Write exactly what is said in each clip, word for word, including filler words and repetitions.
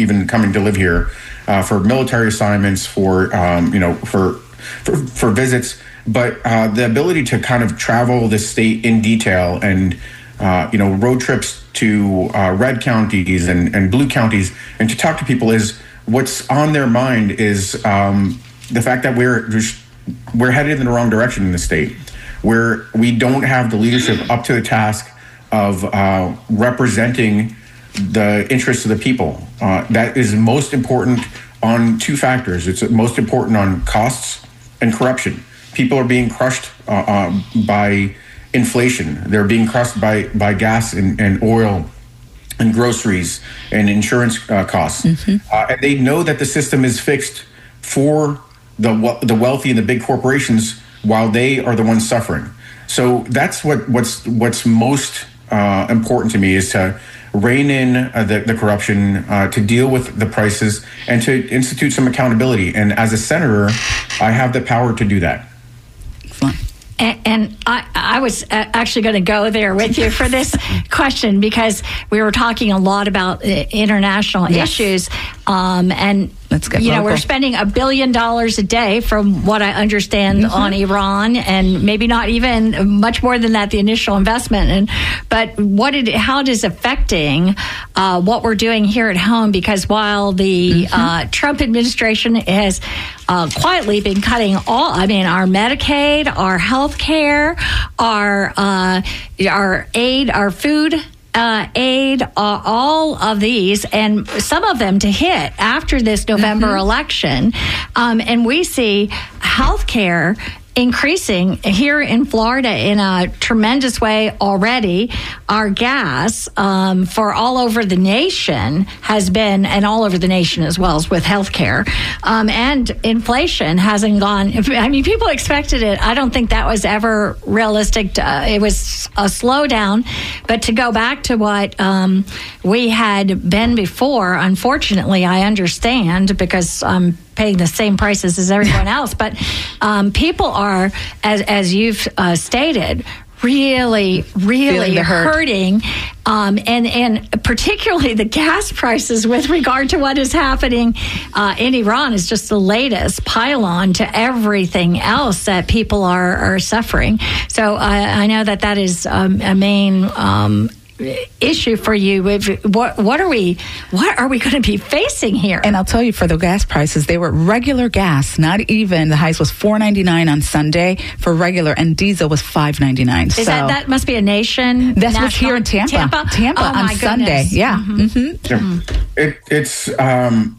even coming to live here uh, for military assignments, for um, you know, for for, for visits, but uh, the ability to kind of travel the state in detail and uh, you know, road trips to uh, red counties and, and blue counties, and to talk to people is what's on their mind is um, the fact that we're just, we're headed in the wrong direction in the state, where we don't have the leadership up to the task of uh, representing the interests of the people. Uh, that is most important on two factors. It's most important on costs and corruption. People are being crushed uh, uh, by inflation. They're being crushed by, by gas and, and oil and groceries and insurance uh, costs. Mm-hmm. Uh, and they know that the system is fixed for the the wealthy and the big corporations while they are the ones suffering. So that's what what's what's most uh, important to me, is to rein in uh, the, the corruption, uh, to deal with the prices, and to institute some accountability. And as a senator, I have the power to do that. Fine. And, and I, I was actually going to go there with you for this question, because we were talking a lot about international yes. issues. Um, and, Let's get you local. know, we're spending a billion dollars a day, from what I understand, mm-hmm. on Iran, and maybe not even much more than that, the initial investment. And but what it, how it is affecting uh, what we're doing here at home, because while the mm-hmm. uh, Trump administration has uh, quietly been cutting all, I mean, our Medicaid, our health care, our uh, our aid, our food Uh, aid, uh, all of these, and some of them to hit after this November mm-hmm. election. Um, and we see healthcare increasing here in Florida in a tremendous way already. Our gas um, for all over the nation has been, and all over the nation as well as with healthcare, um, and inflation hasn't gone. I mean, people expected it. I don't think that was ever realistic. To, uh, it was a slowdown, but to go back to what um, we had been before, unfortunately, I understand, because I'm paying the same prices as everyone else. But um, people are, as as you've uh, stated, really, really hurting, um, and and particularly the gas prices with regard to what is happening uh, in Iran is just the latest pile-on to everything else that people are are suffering. So uh, I know that that is um, a main Um, issue for you. What what are we what are we going to be facing here? And I'll tell you, for the gas prices, they were regular gas, not even, the highest was four ninety-nine on Sunday for regular, and diesel was five ninety-nine. Is so that that must be a nation? That's what's here in Tampa. Tampa, Tampa oh, on Sunday. Goodness. Yeah. Mm-hmm. Mm-hmm. Yeah. Mm-hmm. It, it's um,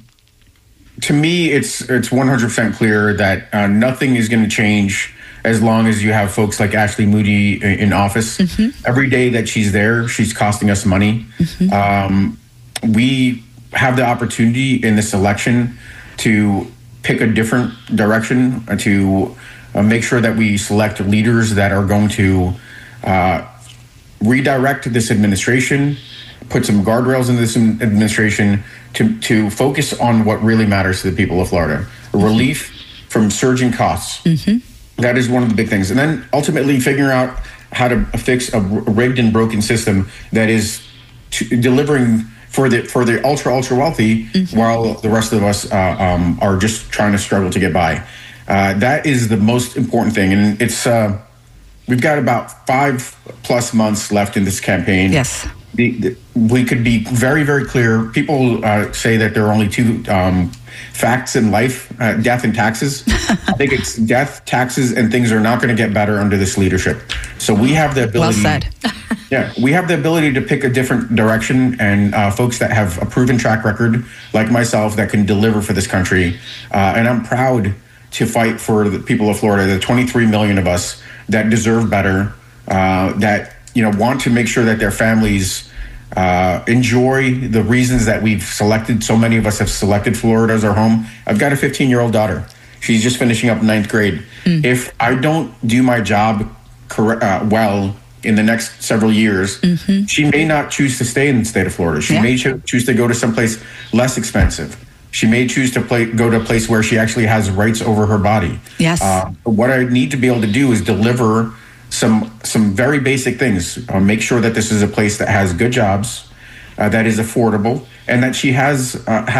to me, it's it's one hundred percent clear that uh, nothing is going to change as long as you have folks like Ashley Moody in office. Mm-hmm. Every day that she's there, she's costing us money. Mm-hmm. Um, we have the opportunity in this election to pick a different direction, to uh, make sure that we select leaders that are going to uh, redirect this administration, put some guardrails in this administration to, to focus on what really matters to the people of Florida. Mm-hmm. Relief from surging costs. Mm-hmm. That is one of the big things. And then ultimately figuring out how to fix a rigged and broken system that is to, delivering for the for the ultra, ultra wealthy, mm-hmm. while the rest of us uh, um, are just trying to struggle to get by. Uh, that is the most important thing. And it's uh, we've got about five plus months left in this campaign. Yes. The, the, we could be very, very clear. People uh, say that there are only two um, facts in life, uh, death and taxes. I think it's death, taxes, and things are not going to get better under this leadership. So we have the ability. Well said. Yeah, we have the ability to pick a different direction, and uh, folks that have a proven track record, like myself, that can deliver for this country. Uh, and I'm proud to fight for the people of Florida, the twenty-three million of us that deserve better, uh, that you know want to make sure that their families uh, enjoy the reasons that we've selected. So many of us have selected Florida as our home. I've got a fifteen-year-old daughter. She's just finishing up ninth grade. Mm. If I don't do my job correct, uh, well in the next several years, mm-hmm. she may not choose to stay in the state of Florida. She yeah. may cho- choose to go to someplace less expensive. She may choose to play, go to a place where she actually has rights over her body. Yes. Uh, what I need to be able to do is deliver some some very basic things. Uh, make sure that this is a place that has good jobs, uh, that is affordable, and that she has uh,